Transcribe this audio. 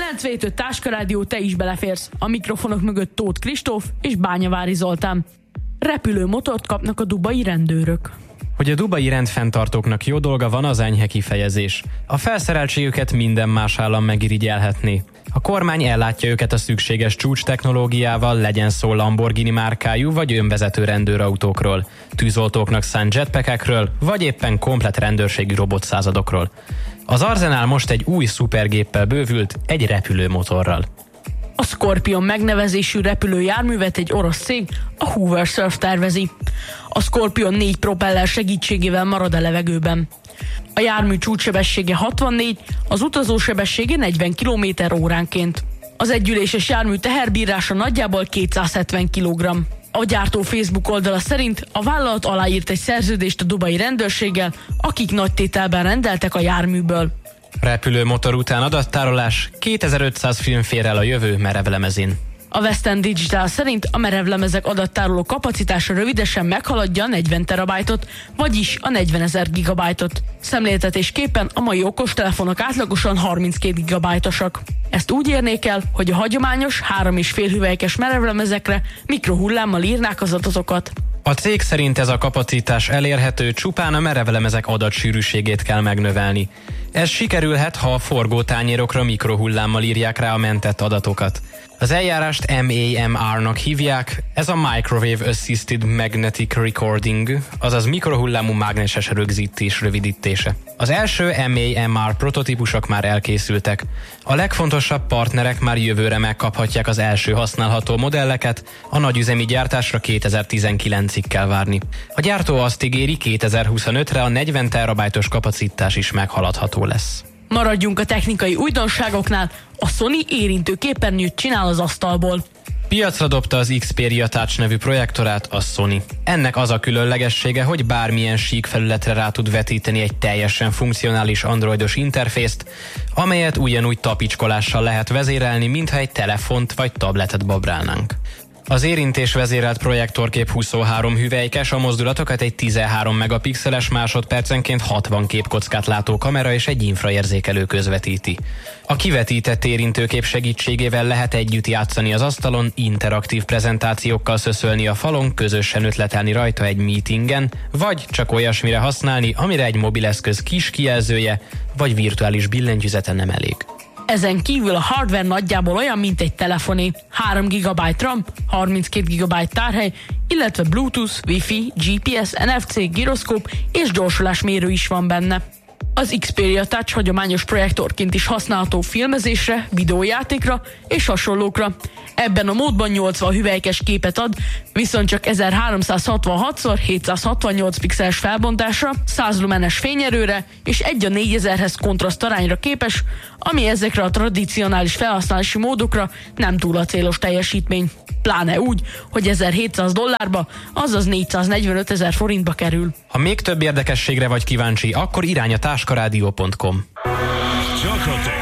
9-től Táskarádió, te is beleférsz. A mikrofonok mögött Tóth Kristóf és Bányavári Zoltán. Repülőmotort kapnak a dubai rendőrök. Hogy a dubai rendfenntartóknak jó dolga van, az enyhe kifejezés. A felszereltségüket minden más állam megirigyelhetné. A kormány ellátja őket a szükséges csúcs technológiával, legyen szó Lamborghini márkájú vagy önvezető rendőrautókról, tűzoltóknak szánt jetpackekről, vagy éppen komplett rendőrségi robotszázadokról. Az arzenál most egy új szupergéppel bővült, egy repülőmotorral. A Scorpion megnevezésű repülőjárművet egy orosz cég, a Hoover Surf tervezi. A Scorpion 4 propeller segítségével marad a levegőben. A jármű csúcssebessége 64, az utazó sebessége 40 km/óránként. Az együléses jármű teherbírása nagyjából 270 kg. A gyártó Facebook oldala szerint a vállalat aláírt egy szerződést a dubai rendőrséggel, akik nagy tételben rendeltek a járműből. Repülőmotor után adattárolás, 2500 film fér el a jövő merevlemezén. A Western Digital szerint a merevlemezek adattároló kapacitása rövidesen meghaladja a 40 terabájtot, vagyis a 40 000 gigabájtot. Szemléltetésképpen a mai okostelefonok átlagosan 32 gigabájtosak. Ezt úgy érnék el, hogy a hagyományos 3,5 hüvelykes merevlemezekre mikrohullámmal írnák az adatokat. A cég szerint ez a kapacitás elérhető, csupán a merevlemezek adatsűrűségét kell megnövelni. Ez sikerülhet, ha a forgótányérokra mikrohullámmal írják rá a mentett adatokat. Az eljárást MAMR-nak hívják, ez a Microwave Assisted Magnetic Recording, azaz mikrohullámú mágneses rögzítés rövidítése. Az első MAMR prototípusok már elkészültek. A legfontosabb partnerek már jövőre megkaphatják az első használható modelleket, a nagyüzemi gyártásra 2019-ig kell várni. A gyártó azt ígéri, 2025-re a 40 terabájtos kapacitás is meghaladható lesz. Maradjunk a technikai újdonságoknál, a Sony érintő képernyőt csinál az asztalból. Piacra dobta az Xperia Touch nevű projektorát a Sony. Ennek az a különlegessége, hogy bármilyen sík felületre rá tud vetíteni egy teljesen funkcionális androidos interfészt, amelyet ugyanúgy tapicskolással lehet vezérelni, mintha egy telefont vagy tabletet babrálnánk. Az érintés vezérelt projektorkép 23 hüvelykes, a mozdulatokat egy 13 megapixeles másodpercenként 60 képkockát látó kamera és egy infraérzékelő közvetíti. A kivetített érintőkép segítségével lehet együtt játszani az asztalon, interaktív prezentációkkal szöszölni a falon, közösen ötletelni rajta egy meetingen, vagy csak olyasmire használni, amire egy mobileszköz kis kijelzője vagy virtuális billentyűzete nem elég. Ezen kívül a hardware nagyjából olyan, mint egy telefoné. 3 GB RAM, 32 GB tárhely, illetve Bluetooth, Wi-Fi, GPS, NFC, gyroszkóp és gyorsulásmérő is van benne. Az Xperia Touch hagyományos projektorként is használható filmezésre, videójátékra és hasonlókra. Ebben a módban 80 hüvelykes képet ad, viszont csak 1366x768 pixeles felbontásra, 100 lumenes fényerőre és 1:4000-hez kontraszt arányra képes, ami ezekre a tradicionális felhasználási módokra nem túl a célos teljesítmény. Pláne úgy, hogy $1700, azaz 445 000 forintba kerül. Ha még több érdekességre vagy kíváncsi, akkor irány a táskarádió.com. Csak a